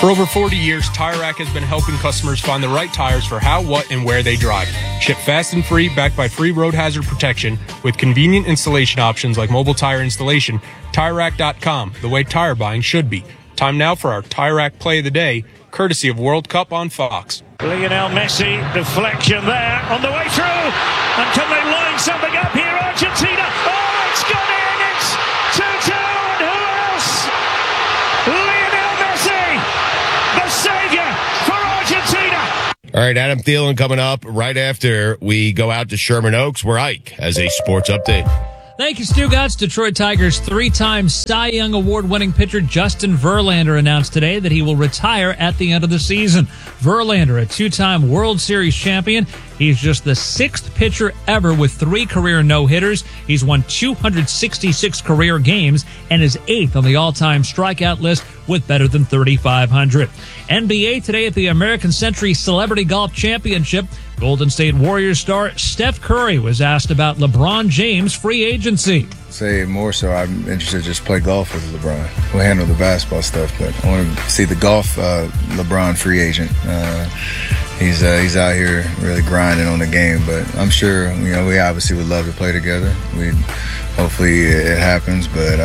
For over 40 years, Tire Rack has been helping customers find the right tires for how, what, and where they drive. Ship fast and free, backed by free road hazard protection, with convenient installation options like mobile tire installation. TireRack.com, the way tire buying should be. Time now for our Tire Rack Play of the Day, courtesy of World Cup on Fox. Lionel Messi, deflection there, on the way through, and can they line something up here, Argentina? Oh, it's gone in, it's 2-2, and who else? Lionel Messi, the saviour for Argentina. All right, Adam Thielen coming up right after we go out to Sherman Oaks, where Ike has a sports update. Thank you, Stugotz. Detroit Tigers three-time Cy Young Award-winning pitcher Justin Verlander announced today that he will retire at the end of the season. Verlander, a two-time World Series champion. He's just the sixth pitcher ever with 3 career no-hitters. He's won 266 career games and is 8th on the all-time strikeout list with better than 3,500. NBA today at the American Century Celebrity Golf Championship. Golden State Warriors star Steph Curry was asked about LeBron James' free agency. Say more so, I'm interested to just play golf with LeBron. We'll handle the basketball stuff, but I want to see the golf LeBron free agent. He's out here really grinding on the game, but I'm sure, we obviously would love to play together. Hopefully it happens, but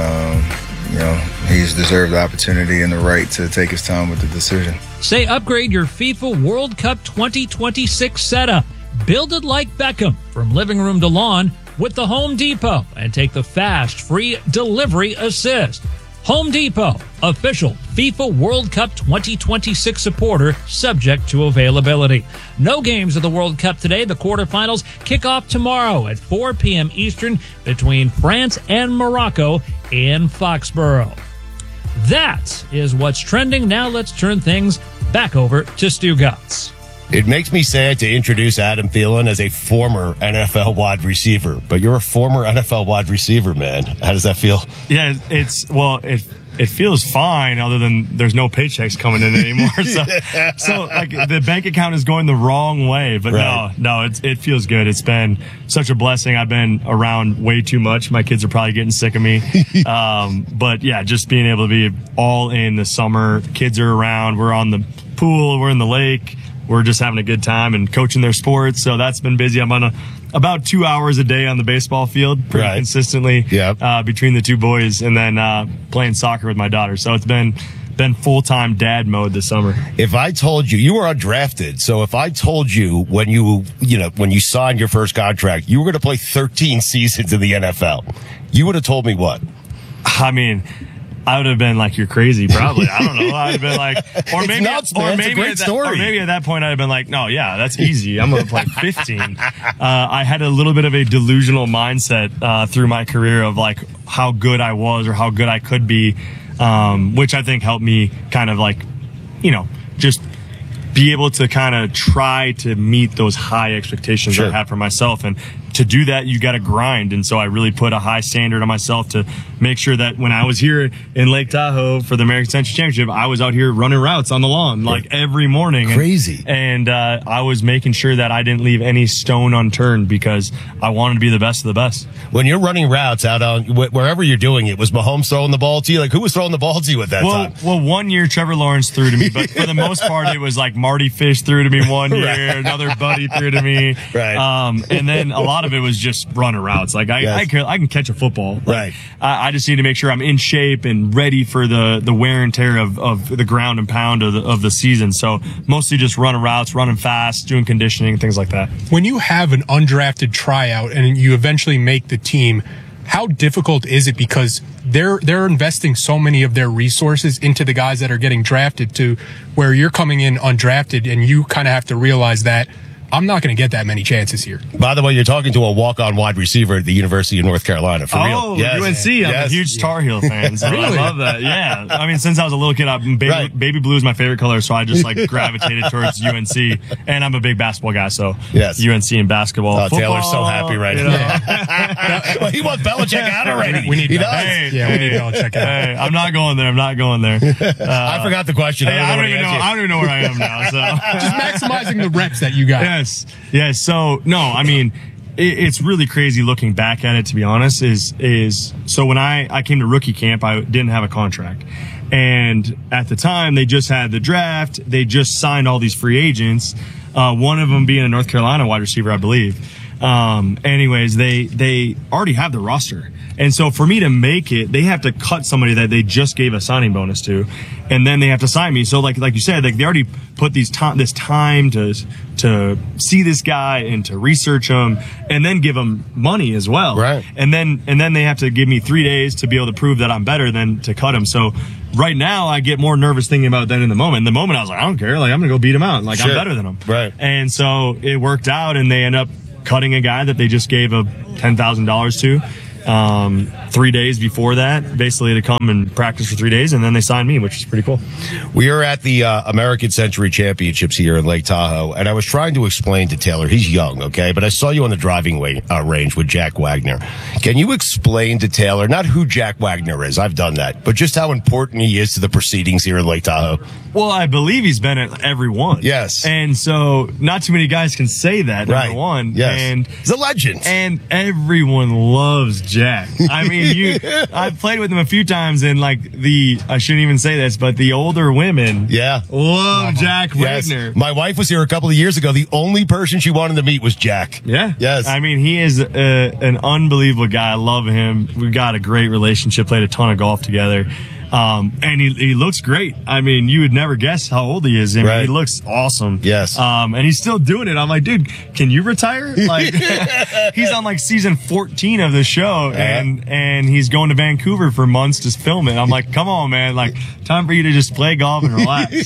he's deserved the opportunity and the right to take his time with the decision. Say upgrade your FIFA World Cup 2026 setup. Build it like Beckham from living room to lawn with the Home Depot and take the fast, free delivery assist. Home Depot, official FIFA World Cup 2026 supporter, subject to availability. No games of the World Cup today. The quarterfinals kick off tomorrow at 4 p.m. Eastern between France and Morocco in Foxborough. That is what's trending. Now let's turn things back over to Stugotz. It makes me sad to introduce Adam Thielen as a former NFL wide receiver, but you're a former NFL wide receiver, man. How does that feel? Yeah, it feels fine, other than there's no paychecks coming in anymore. So like the bank account is going the wrong way. But right. No, it feels good. It's been such a blessing. I've been around way too much. My kids are probably getting sick of me. But yeah, just being able to be all in the summer. Kids are around. We're on the pool. We're in the lake. We're just having a good time and coaching their sports. So that's been busy. I'm on about 2 hours a day on the baseball field pretty consistently between the two boys, and then playing soccer with my daughter. So it's been full-time dad mode this summer. If I told you were undrafted, so if I told you when you signed your first contract, you were going to play 13 seasons in the NFL, you would have told me what? I mean, I would have been like, you're crazy, probably. I don't know. I'd have been like, or maybe at that point I'd have been like, no, yeah, that's easy. I'm going to play 15. I had a little bit of a delusional mindset through my career of like how good I was or how good I could be, which I think helped me kind of like, just be able to kind of try to meet those high expectations I had for myself. And to do that, you got to grind. And so I really put a high standard on myself to make sure that when I was here in Lake Tahoe for the American Century Championship, I was out here running routes on the lawn like every morning. Crazy. And I was making sure that I didn't leave any stone unturned because I wanted to be the best of the best. When you're running routes out on wherever you're doing it, was Mahomes throwing the ball to you? Like, who was throwing the ball to you at that time? Well, 1 year Trevor Lawrence threw to me, but for the most part, it was like Marty Fish threw to me 1 year, another buddy threw to me. Right. And then a lot of it was just running routes. Like I can catch a football. Right. I just need to make sure I'm in shape and ready for the wear and tear of the ground and pound of the season. So mostly just running routes, running fast, doing conditioning, things like that. When you have an undrafted tryout and you eventually make the team, how difficult is it? Because they're investing so many of their resources into the guys that are getting drafted, to where you're coming in undrafted and you kind of have to realize that I'm not going to get that many chances here. By the way, you're talking to a walk-on wide receiver at the University of North Carolina. For real. Oh, yes. UNC. I'm a huge Tar Heel fan. So really? I love that. Yeah. I mean, since I was a little kid, baby blue is my favorite color, so I just gravitated towards UNC. And I'm a big basketball guy, so UNC and basketball. Oh, Taylor's so happy right now. Well, he wants Belichick out already. We need Belichick out. Hey, I'm not going there. I forgot the question. I don't even know where I am now. So just maximizing the reps that you got. Yes. So no, I mean, it's really crazy looking back at it, to be honest. So when I came to rookie camp, I didn't have a contract. And at the time, they just had the draft. They just signed all these free agents. One of them being a North Carolina wide receiver, I believe. Anyways, they already have the roster. And so for me to make it, they have to cut somebody that they just gave a signing bonus to, and then they have to sign me. So like you said, like they already put this time to see this guy and to research him, and then give him money as well. Right. And then they have to give me 3 days to be able to prove that I'm better than to cut him. So right now I get more nervous thinking about it than in the moment. In the moment I was like, I don't care. Like I'm gonna go beat him out. Like I'm better than him. Right. And so it worked out, and they end up cutting a guy that they just gave a $10,000 to 3 days before that, basically to come and practice for 3 days, and then they signed me, which is pretty cool. We are at the American Century Championships here in Lake Tahoe, and I was trying to explain to Taylor, he's young, okay, but I saw you on the driving range with Jack Wagner. Can you explain to Taylor, not who Jack Wagner is, I've done that, but just how important he is to the proceedings here in Lake Tahoe? Well, I believe he's been at every one. Yes. And so not too many guys can say that, right. Number one. Yes. And he's a legend. And everyone loves Jack. I mean, I've played with him a few times, and like I shouldn't even say this, but the older women love Jack Wagner. Yes. My wife was here a couple of years ago. The only person she wanted to meet was Jack. Yeah. Yes. I mean, he is an unbelievable guy. I love him. We've got a great relationship, played a ton of golf together. And he looks great. I mean, you would never guess how old he is. I mean, he looks awesome. Yes. And he's still doing it. I'm like, dude, can you retire? Like, he's on like season 14 of the show, and he's going to Vancouver for months to film it. I'm like, come on, man. Like, time for you to just play golf and relax.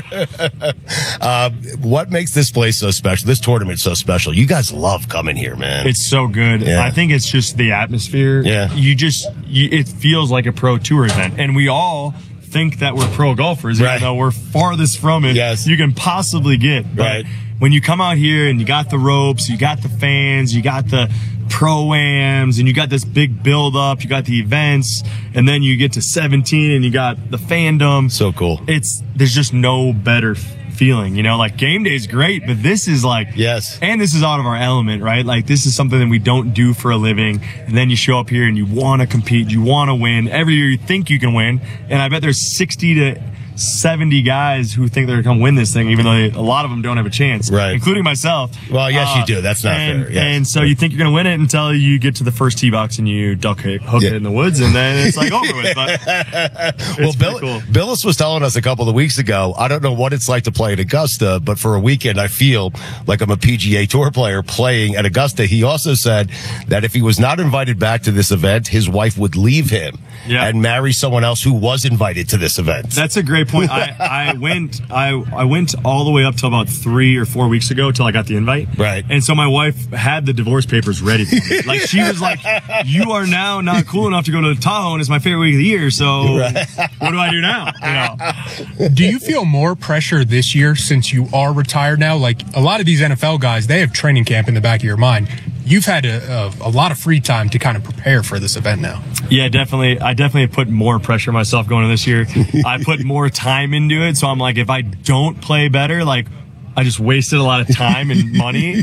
What makes this place so special? This tournament so special? You guys love coming here, man. It's so good. Yeah. I think it's just the atmosphere. Yeah. It feels like a pro tour event, and we all think that we're pro golfers, even though we're farthest from it you can possibly get. But when you come out here and you got the ropes, you got the fans, you got the pro-ams, and you got this big build-up, you got the events, and then you get to 17 and you got the fandom. So cool. There's just no better feeling, like game day is great, but this is like, and this is out of our element, right? Like this is something that we don't do for a living, and then you show up here and you want to compete, you want to win. Every year you think you can win, and I bet there's 60 to 70 guys who think they're going to come win this thing, even though a lot of them don't have a chance, including myself. Well, yes, you do. That's not fair. Yes. And so you think you're going to win it until you get to the first tee box and you hook it in the woods, and then it's like over with. But well, Billis was telling us a couple of weeks ago, I don't know what it's like to play at Augusta, but for a weekend, I feel like I'm a PGA Tour player playing at Augusta. He also said that if he was not invited back to this event, his wife would leave him and marry someone else who was invited to this event. That's a great point. I went all the way up till about 3 or 4 weeks ago till I got the invite. Right. And so my wife had the divorce papers ready for me. Like she was like, you are now not cool enough to go to Tahoe, and it's my favorite week of the year, so what do I do now? Do you feel more pressure this year since you are retired now? Like a lot of these NFL guys, they have training camp in the back of your mind. You've had a lot of free time to kind of prepare for this event now. Yeah, definitely. I definitely put more pressure on myself going into this year. I put more time into it. So I'm like, if I don't play better, like I just wasted a lot of time and money.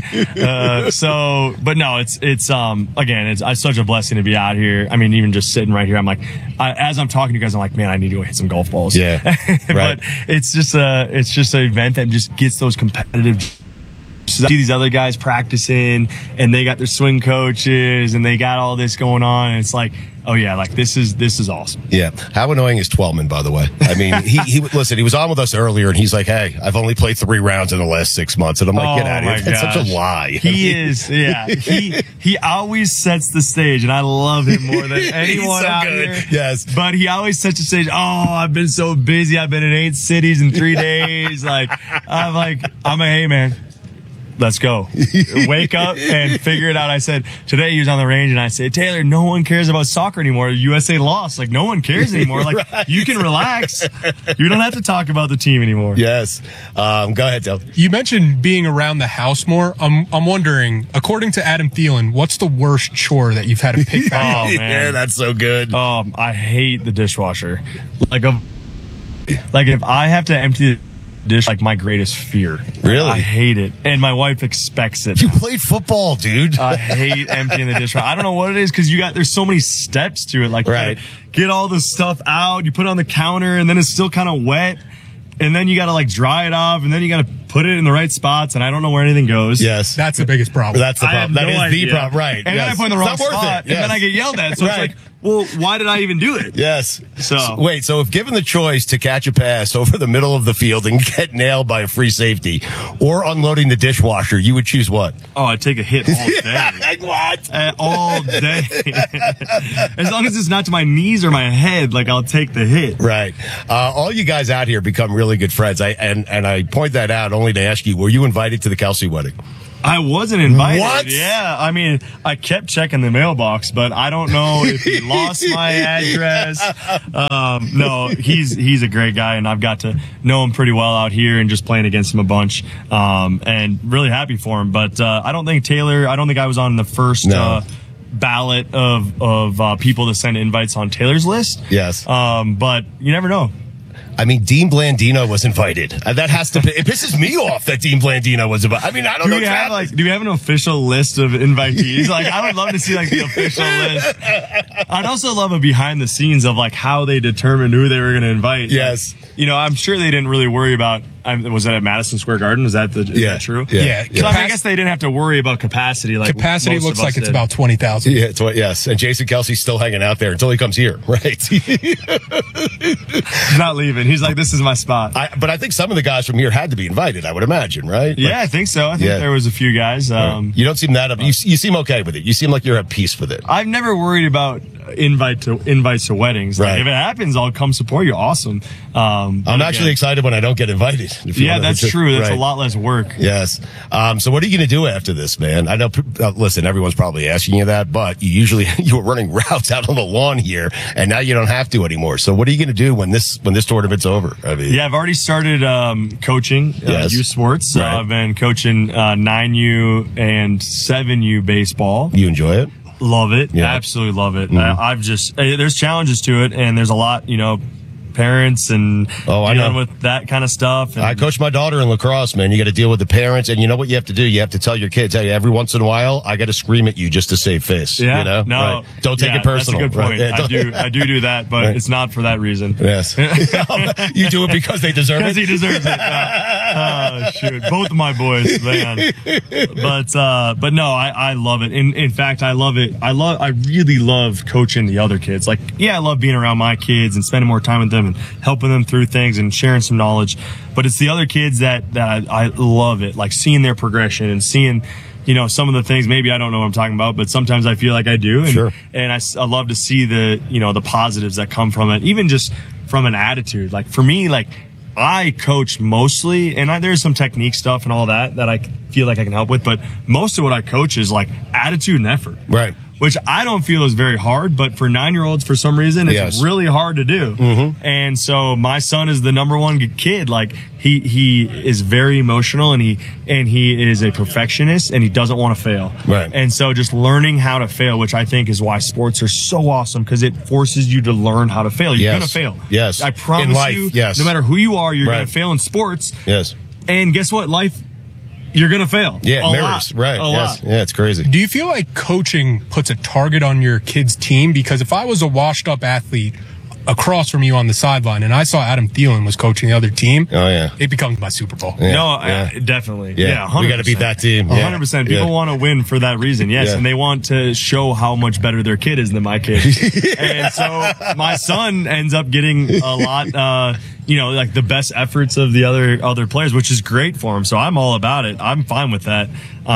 But no, it's again, it's such a blessing to be out here. I mean, even just sitting right here, I'm like, as I'm talking to you guys, I'm like, man, I need to go hit some golf balls. Yeah. But it's just an event that just gets those competitive. See these other guys practicing, and they got their swing coaches, and they got all this going on, and it's like, oh yeah, like this is awesome. Yeah. How annoying is Twellman, by the way? I mean, he listen, he was on with us earlier, and he's like, hey, I've only played 3 rounds in the last 6 months, and I'm like, get out of here. That's such a lie. He always sets the stage, and I love him more than anyone out here. Yes. But he always sets the stage, I've been so busy, I've been in 8 cities in 3 days. Hey man, let's go. Wake up and figure it out. I said, today he was on the range, and I said, Taylor, no one cares about soccer anymore. USA lost. Like, no one cares anymore. Like, you can relax. You don't have to talk about the team anymore. Yes. Go ahead, Taylor. You mentioned being around the house more. I'm wondering, according to Adam Thielen, what's the worst chore that you've had to pick back up? Man. Yeah, that's so good. I hate the dishwasher. Like if I have to empty dish like my greatest fear. Really? I hate it. And my wife expects it. You played football, dude. I hate emptying the dishwasher. I don't know what it is because there's so many steps to it. Like, right. Get all the stuff out, you put it on the counter, and then it's still kind of wet. And then you got to like dry it off, and then you got to put it in the right spots, and I don't know where anything goes. Yes. That's the biggest problem. That's the problem. That is the problem, right. And then I put it in the wrong spot, and then I get yelled at. So it's like, well, why did I even do it? Yes. So wait, so if given the choice to catch a pass over the middle of the field and get nailed by a free safety or unloading the dishwasher, you would choose what? Oh, I'd take a hit all day. Like what? All day. As long as it's not to my knees or my head, like I'll take the hit. Right. All you guys out here become really good friends. I point that out only to ask you, were you invited to the Kelsey wedding? I wasn't invited. What? Yeah. I mean, I kept checking the mailbox, but I don't know if he lost my address. No, he's a great guy, and I've got to know him pretty well out here and just playing against him a bunch. And really happy for him. But I don't think I was on the first ballot of people to send invites on Taylor's list. Yes. But you never know. I mean, Dean Blandino was invited. That has to be, it pisses me off that Dean Blandino was invited. I mean, I don't know. Do we have an official list of invitees? Like, I would love to see like the official list. I'd also love a behind the scenes of like how they determined who they were going to invite. Yes. Like, I'm sure they didn't really worry about, was that at Madison Square Garden? Is that true? Yeah. I guess they didn't have to worry about capacity. Like capacity looks like it's about 20,000. Yeah, yes. And Jason Kelsey's still hanging out there until he comes here, right? He's not leaving. He's like, this is my spot. But I think some of the guys from here had to be invited, I would imagine, right? Yeah, I think so. I think there was a few guys. You don't seem that you seem okay with it. You seem like you're at peace with it. I've never worried about invites to weddings. Like, if it happens, I'll come support you. Awesome. I'm actually excited when I don't get invited. Yeah, that's true. That's a lot less work. Yes. So what are you going to do after this, man? I know, listen, everyone's probably asking you that, but you were running routes out on the lawn here, and now you don't have to anymore. So what are you going to do when this tournament's over? I mean, I've already started coaching youth sports. Right. I've been coaching 9U and 7U baseball. You enjoy it? Love it. Yeah. Absolutely love it. Mm-hmm. There's challenges to it, and there's a lot, parents and dealing with that kind of stuff. And I coach my daughter in lacrosse, man. You got to deal with the parents, and you know what you have to do? You have to tell your kids, hey, every once in a while, I got to scream at you just to save face. Yeah, right? Don't take it personal. That's a good point. Right? I do that, but it's not for that reason. Yes. You do it because they deserve it. Because he deserves it. Shoot. Both of my boys, man. But no, I love it. In fact, I love it. I really love coaching the other kids. Like, I love being around my kids and spending more time with them and helping them through things and sharing some knowledge. But it's the other kids that I love it, like seeing their progression and seeing, some of the things maybe I don't know what I'm talking about, but sometimes I feel like I do. And, sure. And I love to see the positives that come from it, even just from an attitude. Like for me, like I coach mostly, and there's some technique stuff and all that I feel like I can help with, but most of what I coach is like attitude and effort. Right. Which I don't feel is very hard, but for 9-year-olds, for some reason, it's really hard to do. Mm-hmm. And so my son is the number one kid. Like he is very emotional, and he is a perfectionist, and he doesn't want to fail. Right. And so just learning how to fail, which I think is why sports are so awesome, because it forces you to learn how to fail. You're going to fail. Yes. I promise in life, you, yes. No matter who you are, you're going to fail in sports. Yes. And guess what? Life, you're going to fail. Yeah, mirrors. Right. A lot. Yeah, it's crazy. Do you feel like coaching puts a target on your kid's team? Because if I was a washed up athlete across from you on the sideline and I saw Adam Thielen was coaching the other team, it becomes my Super Bowl. Yeah. Definitely. Yeah, 100%. We got to beat that team. 100%. People want to win for that reason, yes, and they want to show how much better their kid is than my kid. And so my son ends up getting a lot, like the best efforts of the other players, which is great for him. So I'm all about it. I'm fine with that.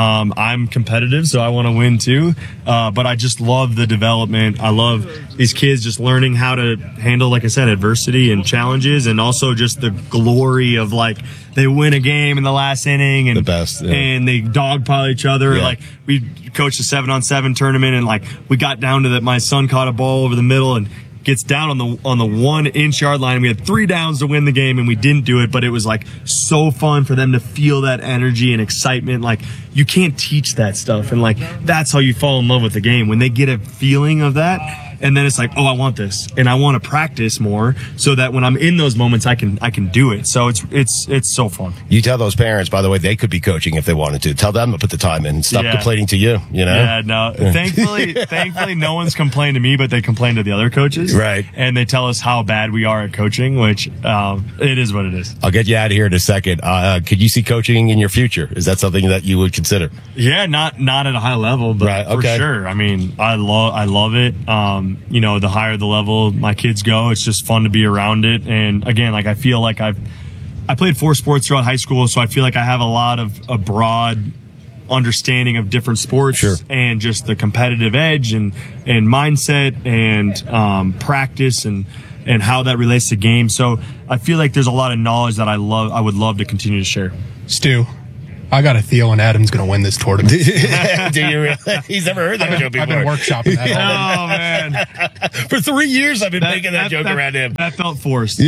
I'm competitive, so I want to win too. But I just love the development. I love these kids just learning how to handle, like I said, adversity and challenges, and also just the glory of like they win a game in the last inning and the best, and they dogpile each other. Yeah. Like we coached a 7-on-7 tournament, and like we got down to that. My son caught a ball over the middle and gets down on the 1-inch yard line. We had 3 downs to win the game, and we didn't do it, but it was like so fun for them to feel that energy and excitement. Like you can't teach that stuff, and like that's how you fall in love with the game, when they get a feeling of that. And then it's like, oh, I want this, and I want to practice more so that when I'm in those moments, I can do it. So it's so fun. You tell those parents, by the way, they could be coaching if they wanted to. Tell them to put the time in and stop complaining to you. You know? Yeah, no. Thankfully, no one's complained to me, but they complain to the other coaches. Right. And they tell us how bad we are at coaching, which it is what it is. I'll get you out of here in a second. Could you see coaching in your future? Is that something that you would consider? Yeah, not at a high level, but for sure. I mean, I love it. The higher the level my kids go, it's just fun to be around it. And again, like I feel like I played 4 sports throughout high school, so I feel like I have a lot of a broad understanding of different sports and just the competitive edge and mindset and practice and how that relates to games. So I feel like there's a lot of knowledge that I would love to continue to share. Stu, I got a Thielen Adams going to win this tournament. Do you really? He's never heard that joke before. I've been workshopping that. Oh, man. For 3 years, I've been making that joke around him. That felt forced.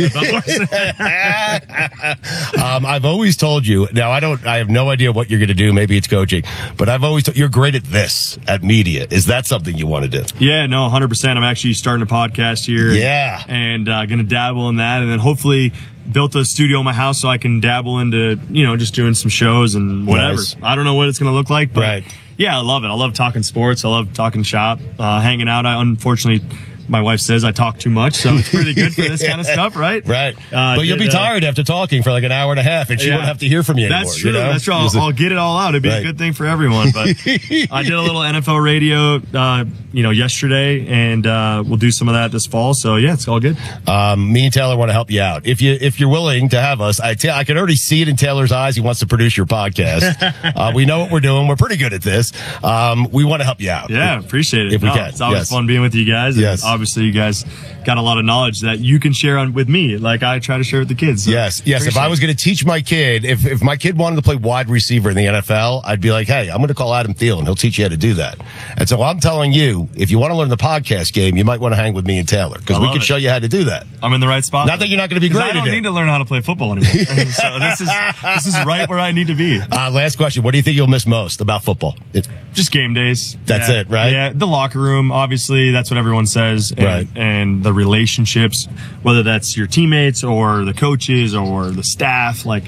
I've always told you, now I have no idea what you're going to do. Maybe it's coaching, but I've always told you're great at this, at media. Is that something you want to do? Yeah, no, 100%. I'm actually starting a podcast here. Yeah. And going to dabble in that, and then hopefully built a studio in my house so I can dabble into, just doing some shows and whatever. Nice. I don't know what it's going to look like, but yeah, I love it. I love talking sports. I love talking shop, hanging out. Unfortunately, my wife says I talk too much, so it's pretty good for this kind of stuff, right? Right. But you'll be tired after talking for like an hour and a half, and she won't have to hear from you anymore. That's true. That's true. I'll get it all out. It'd be a good thing for everyone. But I did a little NFL radio, yesterday, and we'll do some of that this fall. So yeah, it's all good. Me and Taylor want to help you out. If you're willing to have us, I can already see it in Taylor's eyes. He wants to produce your podcast. We know what we're doing. We're pretty good at this. We want to help you out. Yeah, appreciate it. If we can. It's always fun being with you guys. Yes. Obviously, you guys got a lot of knowledge that you can share with me, like I try to share with the kids. So yes. If I was going to teach my kid, if my kid wanted to play wide receiver in the NFL, I'd be like, hey, I'm going to call Adam Thielen. He'll teach you how to do that. And so I'm telling you, if you want to learn the podcast game, you might want to hang with me and Taylor, because we can show you how to do that. I'm in the right spot. Not that you're not going to be great at it. I don't need to learn how to play football anymore. So this is right where I need to be. Last question. What do you think you'll miss most about football? Just game days. That's it, right? Yeah, the locker room, obviously, that's what everyone says. And the relationships, whether that's your teammates or the coaches or the staff, what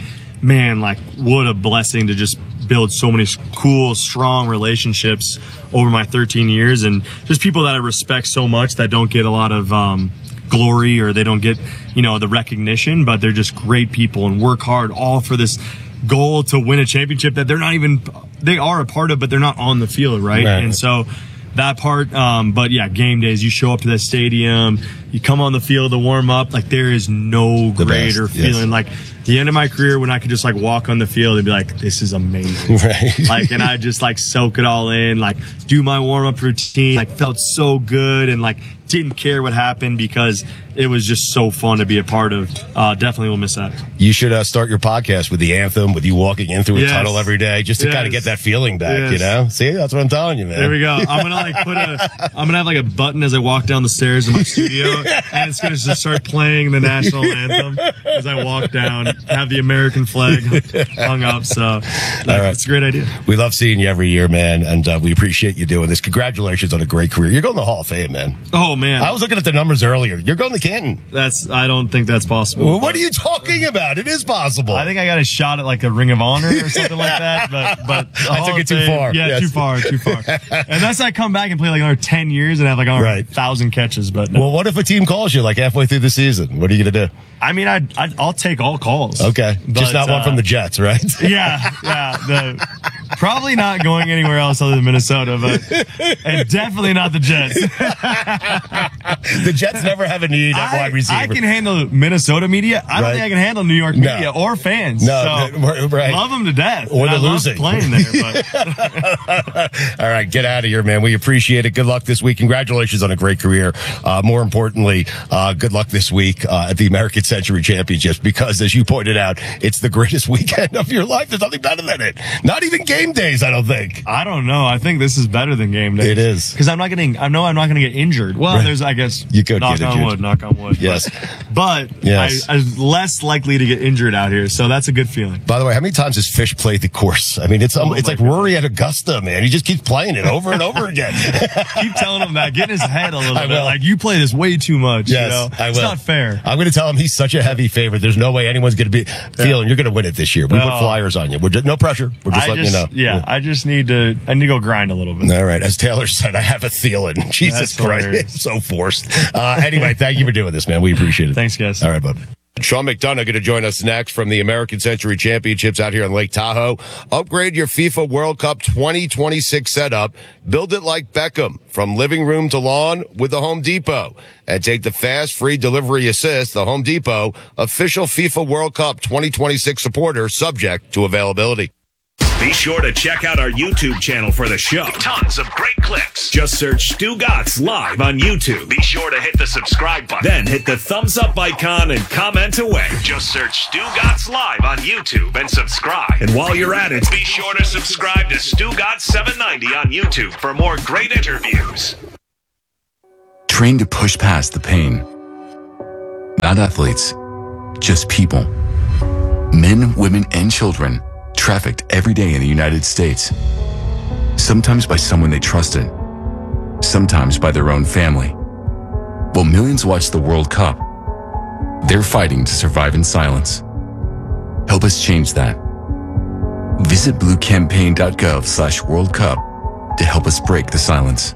a blessing to just build so many cool, strong relationships over my 13 years, and just people that I respect so much that don't get a lot of glory, or they don't get, the recognition, but they're just great people and work hard all for this goal to win a championship that they are a part of, but they're not on the field, right? And so that part, but yeah, game days, you show up to that stadium, you come on the field to warm up, there is no greater feeling. Like the end of my career when I could just walk on the field and be like, this is amazing. Right. And I just soak it all in, do my warm up routine, felt so good, and didn't care what happened because it was just so fun to be a part of. Definitely will miss that. You should start your podcast with the anthem, with you walking in through a tunnel every day, just to kind of get that feeling back, See, that's what I'm telling you, man. There we go. I'm gonna I'm gonna have a button as I walk down the stairs in my studio, and it's gonna just start playing the national anthem as I walk down, have the American flag hung up. So it's a great idea. We love seeing you every year, man, and we appreciate you doing this. Congratulations on a great career. You're going to the Hall of Fame, man. Oh man, I was looking at the numbers earlier. You're going to Canton. I don't think that's possible. Well, what are you talking about? It is possible. I think I got a shot at a Ring of Honor or something like that. But I took it too far. Yeah, too far. Unless I come back and play another 10 years and have 1,000 catches. But no. Well, what if a team calls you halfway through the season? What are you going to do? I mean, I'll take all calls. Okay, just not one from the Jets, right? Yeah. Probably not going anywhere else other than Minnesota, and definitely not the Jets. The Jets never have a need at wide receiver. I can handle Minnesota media. I don't think I can handle New York media or fans. No, right. Love them to death. Or the losing. Playing there. But. All right, get out of here, man. We appreciate it. Good luck this week. Congratulations on a great career. More importantly, good luck this week at the American Century Championships, because, as you pointed out, it's the greatest weekend of your life. There's nothing better than it. Not even game game days, I don't think. I don't know. I think this is better than game days. It is. Because I know I'm not going to get injured. Well, Right. there's, I guess, You could knock get on injured. wood, knock on wood. Yes. But Yes. I'm less likely to get injured out here, so that's a good feeling. By the way, how many times has Fish played the course? I mean, it's like Rory at Augusta, man. He just keeps playing it over and over again. Keep telling him that. Get in his head a little I bit. will. Like, you play this way too much. Yes, you know? I will. It's not fair. I'm going to tell him he's such a heavy favorite. There's no way anyone's going to be feeling you're going to win it this year. We put flyers on you. We're just, no pressure. We're just letting you know. Yeah, I need to go grind a little bit. All right. As Taylor said, I have a feeling. Jesus That's Christ. hilarious. It's so forced. Anyway, thank you for doing this, man. We appreciate it. Thanks, guys. All right, bud. Sean McDonough going to join us next from the American Century Championships out here in Lake Tahoe. Upgrade your FIFA World Cup 2026 setup. Build it like Beckham from living room to lawn with the Home Depot. And take the fast, free delivery assist, the Home Depot, official FIFA World Cup 2026 supporter, subject to availability. Be sure to check out our YouTube channel for the show. Tons of great clips. Just search Stu Gatz Live on YouTube. Be sure to hit the subscribe button. Then hit the thumbs up icon and comment away. Just search Stu Gatz Live on YouTube and subscribe. And while you're at it, be sure to subscribe to Stu Gatz 790 on YouTube for more great interviews. Trained to push past the pain. Not athletes, just people. Men, women, and children trafficked every day in the United States. Sometimes by someone they trusted, sometimes by their own family. While millions watch the World Cup, they're fighting to survive in silence. Help us change that. Visit bluecampaign.gov/World Cup to help us break the silence.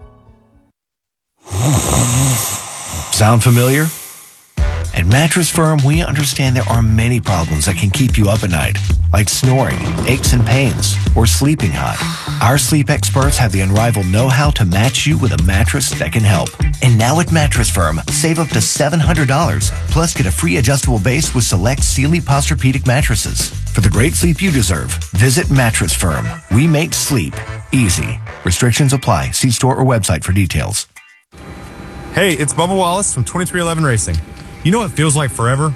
Sound familiar? At Mattress Firm, we understand there are many problems that can keep you up at night, like snoring, aches and pains, or sleeping hot. Our sleep experts have the unrivaled know-how to match you with a mattress that can help. And now at Mattress Firm, save up to $700, plus get a free adjustable base with select Sealy Posturepedic mattresses. For the great sleep you deserve, visit Mattress Firm. We make sleep easy. Restrictions apply. See store or website for details. Hey, it's Bubba Wallace from 2311 Racing. You know what feels like forever?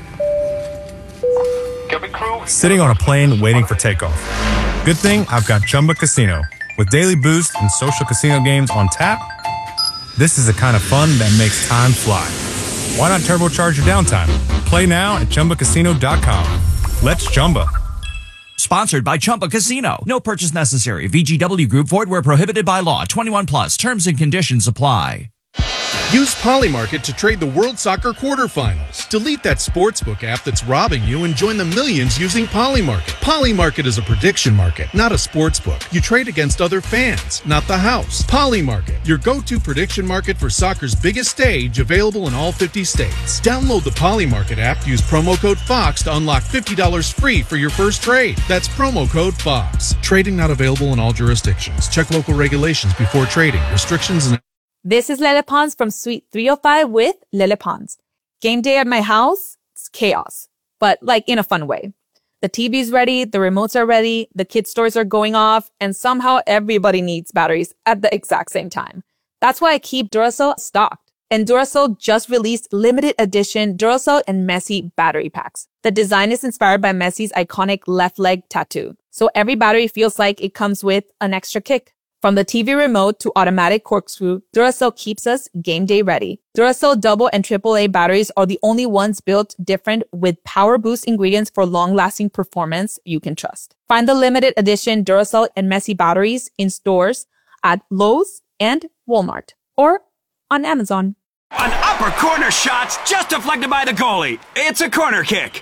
Sitting on a plane waiting for takeoff. Good thing I've got Chumba Casino. With daily boost and social casino games on tap, this is the kind of fun that makes time fly. Why not turbocharge your downtime? Play now at ChumbaCasino.com. Let's Chumba. Sponsored by Chumba Casino. No purchase necessary. VGW Group. Void where prohibited by law. 21 plus. Terms and conditions apply. Use Polymarket to trade the World Soccer quarterfinals. Delete that sportsbook app that's robbing you and join the millions using Polymarket. Polymarket is a prediction market, not a sportsbook. You trade against other fans, not the house. Polymarket, your go-to prediction market for soccer's biggest stage, available in all 50 states. Download the Polymarket app, use promo code FOX to unlock $50 free for your first trade. That's promo code FOX. Trading not available in all jurisdictions. Check local regulations before trading. Restrictions and... This is Lele Pons from Suite 305 with Lele Pons. Game day at my house, it's chaos, but like in a fun way. The TV's ready, the remotes are ready, the kids' toys are going off, and somehow everybody needs batteries at the exact same time. That's why I keep Duracell stocked. And Duracell just released limited edition Duracell and Messi battery packs. The design is inspired by Messi's iconic left leg tattoo. So every battery feels like it comes with an extra kick. From the TV remote to automatic corkscrew, Duracell keeps us game day ready. Duracell double and AAA batteries are the only ones built different with power boost ingredients for long-lasting performance you can trust. Find the limited edition Duracell and Messi batteries in stores at Lowe's and Walmart or on Amazon. An upper corner shot just deflected by the goalie. It's a corner kick.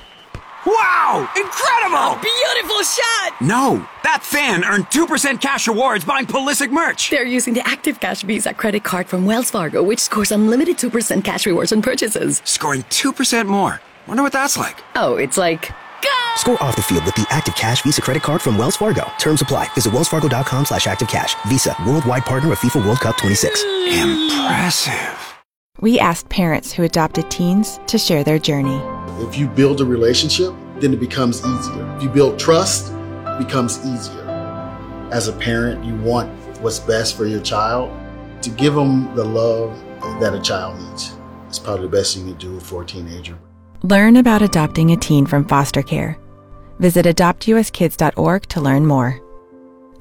Wow! Incredible! A beautiful shot! No, that fan earned 2% cash rewards buying Pulisic merch. They're using the Active Cash Visa credit card from Wells Fargo, which scores unlimited 2% cash rewards on purchases. Scoring 2% more. Wonder what that's like. Oh, it's like... Go! Score off the field with the Active Cash Visa credit card from Wells Fargo. Terms apply. Visit wellsfargo.com/activecash. Visa, worldwide partner of FIFA World Cup 26. Impressive. We asked parents who adopted teens to share their journey. If you build a relationship, then it becomes easier. If you build trust, it becomes easier. As a parent, you want what's best for your child. To give them the love that a child needs. It's probably the best thing you can do for a teenager. Learn about adopting a teen from foster care. Visit adoptuskids.org to learn more.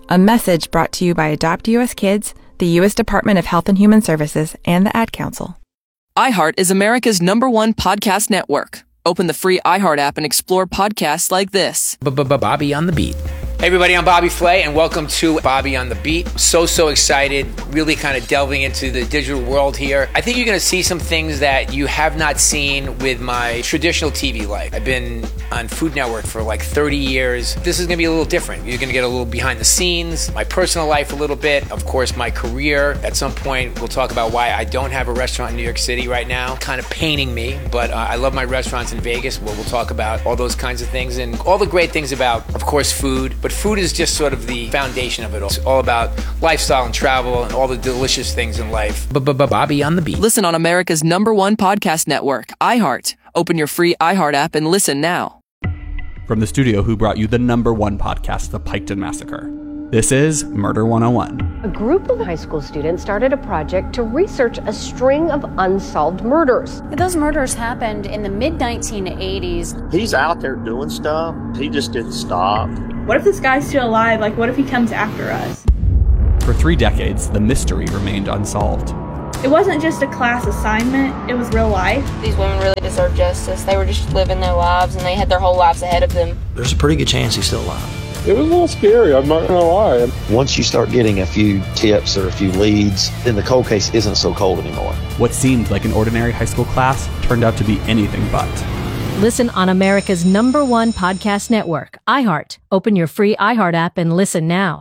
A message brought to you by Adopt US Kids, the U.S. Department of Health and Human Services, and the Ad Council. iHeart is America's #1 podcast network. Open the free iHeart app and explore podcasts like this. Bobby on the Beat. Hey everybody, I'm Bobby Flay, and welcome to Bobby on the Beat. So excited, really kind of delving into the digital world here. I think you're going to see some things that you have not seen with my traditional TV life. I've been on Food Network for like 30 years. This is going to be a little different. You're going to get a little behind the scenes, my personal life a little bit, of course my career. At some point, we'll talk about why I don't have a restaurant in New York City right now. Kind of paining me, but I love my restaurants in Vegas. We'll talk about all those kinds of things and all the great things about, of course, food. But food is just sort of the foundation of it all. It's all about lifestyle and travel and all the delicious things in life. Bobby on the Beat. Listen on America's #1 podcast network, iHeart. Open your free iHeart app and listen now. From the studio who brought you the #1 podcast, The Piketon Massacre, this is Murder 101. A group of high school students started a project to research a string of unsolved murders. Those murders happened in the mid-1980s. He's out there doing stuff. He just didn't stop. What if this guy's still alive? Like, what if he comes after us? For 3 decades, the mystery remained unsolved. It wasn't just a class assignment, it was real life. These women really deserve justice. They were just living their lives, and they had their whole lives ahead of them. There's a pretty good chance he's still alive. It was a little scary, I'm not gonna lie. Once you start getting a few tips or a few leads, then the cold case isn't so cold anymore. What seemed like an ordinary high school class turned out to be anything but. Listen on America's #1 podcast network, iHeart. Open your free iHeart app and listen now.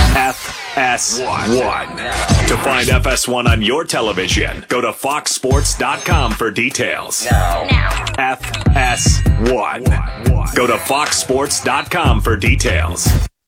FS1. To find FS1 on your television, go to foxsports.com for details. FS1. Go to foxsports.com for details.